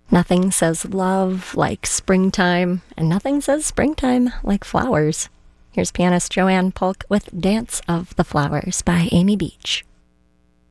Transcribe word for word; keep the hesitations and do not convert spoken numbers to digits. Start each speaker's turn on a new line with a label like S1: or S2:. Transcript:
S1: Nothing says love like springtime, and nothing says springtime like flowers. Here's pianist Joanne Polk with Dance of the Flowers by Amy Beach.